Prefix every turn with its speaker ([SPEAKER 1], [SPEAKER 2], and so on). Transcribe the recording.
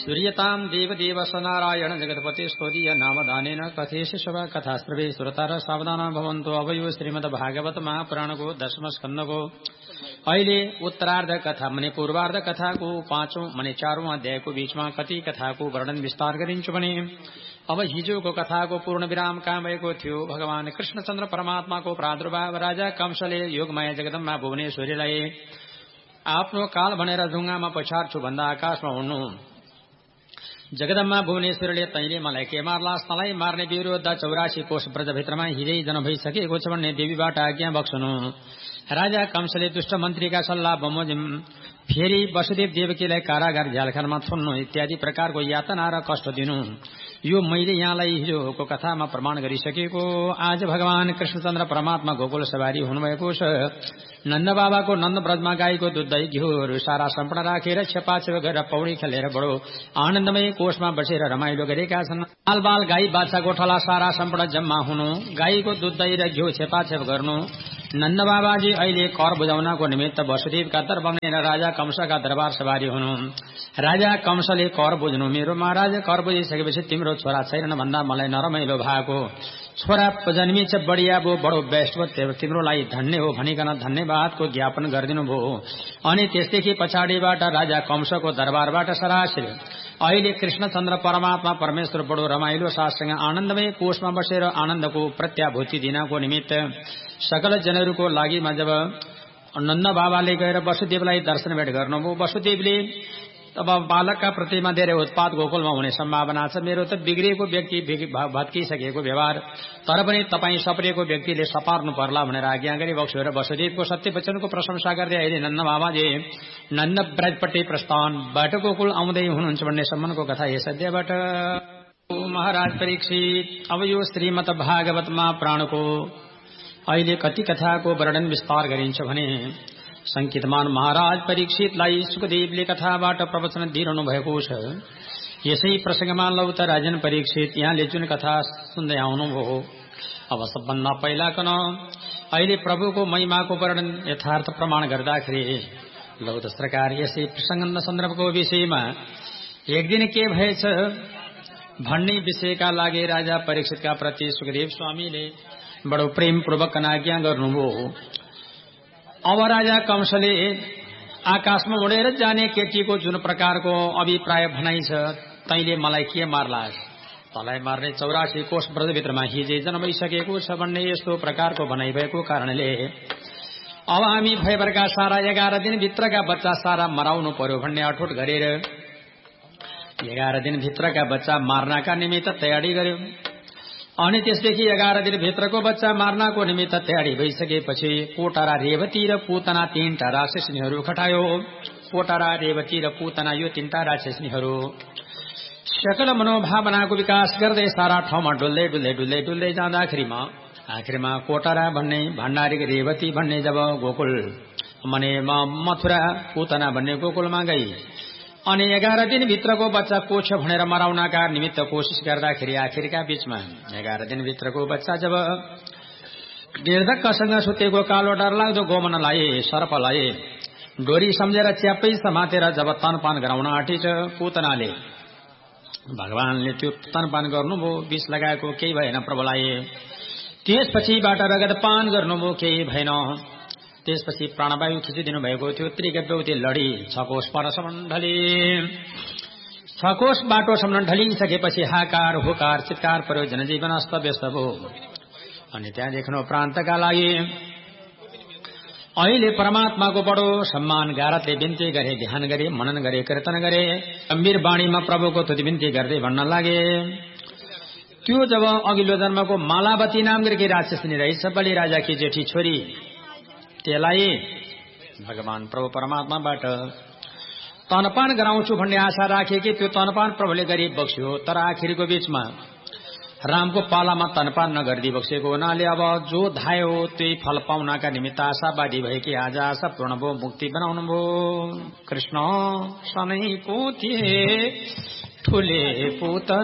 [SPEAKER 1] सूर्यतां देवदेव स नारायण जगत्पते स्तोदीय नामदानेन कथेश शव कथास्त्रवे सुरतार सावधान भवन्तो अवयो श्रीमद्भागवत महापुराणको 10वां स्कन्धको अहिले उत्तरार्ध कथा मने पूर्वार्ध कथाको 5औं मने 4औं अध्यायको बीचमा कति कथाको वर्णन विस्तार गरिन्छु भने अब हिजोको कथाको पूर्ण विराम कहाँ भएको थियो। भगवान कृष्णचन्द्र परमात्माको प्रादुर्भाव राजा कंसले योगमाया जगदम्बा भुवनेश्वरीलाई आफ्नो काल भनेर ढुङ्गामा पछार्छु भन्दा आकाशमा उड्नु जगदम्बा भुवनेश्वरीले तैले मलाई के मार्लास तँलाई मार्ने विरोध 84 कोष ब्रजभित्रमा हिजै जन भइसकेको छ भन्ने देवीबाट आज्ञा बक्सनु। राजा कंसले दुष्ट मन्त्रीका सल्लाह बमोजिम फेरि वसुदेव देवकीलाई कारागार झ्यालखानमा थुन्नु इत्यादि प्रकारको यातना र कष्ट दिनु यो मैले यहाँलाई हिजोको कथामा प्रमाण गरिसकेको। आज भगवान कृष्णचन्द्र परमात्मा गोकुल सवारी हुनुभएको छ। नन्द बाबाको नन्द ब्रजमा गाईको दुध दही घिउहरू सारा सम्पन्न राखेर छेपाछेप गरेर पौडी खेलेर बडो आनन्दमय कोषमा बसेर रमाइलो गरेका छन्। बाल गाई बाछा गोठाला सारा सम्पन्न जम्मा हुनु गाईको दुध दही र घिउ छेपाछेप गर्नु। नन्द बाबाजी अहिले कर बुझाउनको निमित्त वसुदेवका दरबार राजा कंसका दरबार सवारी हुनु। राजा कंसले कर बुझ्नु मेरो महाराज कर बुझिसकेपछि तिम्रो छोरा छैन भन्दा मलाई नरमाइलो भएको छोरा जन्मिछ बढिया भो बडो बेस्ट तिम्रोलाई धन्य हो भनिकन धन्यवादको ज्ञापन गरिदिनु भयो। अनि त्यसदेखि पछाडिबाट राजा कंसको दरबारबाट सरासरी अहिले कृष्णचन्द्र परमात्मा परमेश्वर बडो रमाइलो साथसँग आनन्दमय कोषमा बसेर आनन्दको प्रत्याभूति दिनको निमित्त सकल जनहरूको लागि जब नन्द बाबाले गएर वसुदेवलाई दर्शन भेट गर्नुभयो। वसुदेवले अब बालकका प्रतिमा धेरै उत्पात गोकुलमा हुने सम्भावना छ। मेरो त बिग्रिएको व्यक्ति भत्किसकेको व्यवहार तर पनि तपाईँ सप्रिएको व्यक्तिले सपार्नु पर्ला भनेर आज्ञा गरी बक्स्यो र वसुदेवको सत्य वचनको प्रशंसा गर्दै अहिले नन्द बाबाले नन्द ब्रजपट्टि प्रस्थान बाट गोकुल आउँदै हुनुहुन्छ भन्ने सम्मको कथा यस अध्यायबाट। महाराज परीक्षित अब यो श्रीमद् भागवतमा प्राणको अहिले कति कथाको वर्णन विस्तार गरिन्छ भने संकितमान महाराज परीक्षितलाई सुखदेवले कथाबाट प्रवचन दिइरहनु भएको छ। यसै प्रसंगमा लौ त राजन परीक्षित यहाँले जुन कथा सुन्दै आउनुभयो अब सबभन्दा पहिलाकन अहिले प्रभुको महिमाको वर्णन यथार्थ प्रमाण गर्दाखेरि लौ त सरकार यसै प्रसंग सन्दर्भको विषयमा एक दिन के भएछ भन्ने विषयका लागि राजा परीक्षितका प्रति सुखदेव स्वामीले बडो प्रेम पूर्वक आज्ञा गर्नुभयो। अब राजा कंसले आकाशमा उडेर जाने केटीको जुन प्रकारको अभिप्राय भनाइ छ तैले मलाई के मार्लास तँलाई मार्ने 84 कोष ब्रजभित्रमा हिजै जन्मिसकेको छ भन्ने यस्तो प्रकारको भनाइ भएको कारणले अब हामी भयभरका सारा 11 दिनभित्रका बच्चा सारा मराउनु पर्यो भन्ने अठोट गरेर 11 दिनभित्रका बच्चा मार्नका निमित्त तयारी गर्यो। अनि त्यसदेखि 11 दिनभित्रको बच्चा मार्नको निमित्त तयारी भइसकेपछि पोटरा रेवती र पूतना 3टा राक्षसनीहरू खटायो। पोटरा रेवती र पूतना यो 3टा राक्षसनीहरू सकल मनोभावनाको विकास गर्दै सारा ठाउँमा डुल्दै जाँदाखेरिमा आखिरमा पोटरा भन्ने भण्डारी रेवती भन्ने जब गोकुल मने मथुरा पूतना भन्ने गोकुलमा गई अनि 11 दिनभित्रको बच्चा को छ भनेर मराउनका निमित्त कोशिश गर्दाखेरि आखिरका बीचमा 11 दिनभित्रको बच्चा जब निर्धक्कसँग सुतेको कालो डरलाग्दो गोमनलाई सर्पलाई डोरी सम्झेर च्यापै समातेर जब तनपान गराउन आँटिछ पूतनाले भगवानले त्यो तनपान गर्नुभयो विष लगाएको केही भएन प्रभुलाई। त्यसपछिबाट रगत पान गर्नुभयो केही भएन। त्यसपछि प्राणवायु खिचिदिनु भएको थियो। त्रिगर्भवती लडी 6 कोष परसम्म ढले 6 कोष बाटोसम्म ढलिसकेपछि हाकार हुकार चित्कार पर्यो जनजीवन अस्तव्यस्त भयो। अनि त्यहाँ देख्नु प्रान्तका लागि अहिले परमात्माको बडो सम्मान गारतले बिन्ती गरे ध्यान गरे मनन गरे कीर्तन गरे गम्भीर वाणीमा प्रभुको तुति बिन्ती गर्दै भन्न लागे। त्यो जब अघिल्लो जन्मको मालावती नाम गरेकी राक्षसनी रहेछ बलि राजाकी जेठी छोरी त्यसलाई भगवान प्रभु परमात्माबाट तनपान गराउँछु भन्ने आशा राखे कि त्यो तनपान प्रभुले गरी बक्स्यो। तर आखिरको बीचमा रामको पालामा तनपान नगर्दी बक्सेको हुनाले अब जो धायो त्यही फल पाउनका निमित्त आशावादी भएकी आज आशा पूर्ण भयो मुक्ति बनाउनु भयो। कृष्ण सनै पोथिए ठुले पूत